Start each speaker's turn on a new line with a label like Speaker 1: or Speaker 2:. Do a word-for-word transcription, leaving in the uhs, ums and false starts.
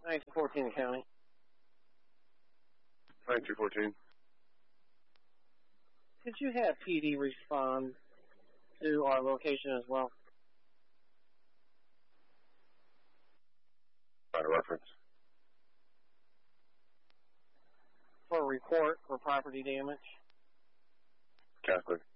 Speaker 1: nineteen fourteen County.
Speaker 2: nineteen fourteen.
Speaker 1: Could you have P D respond to our location as well?
Speaker 2: By reference.
Speaker 1: For a report for property damage?
Speaker 2: Catholic.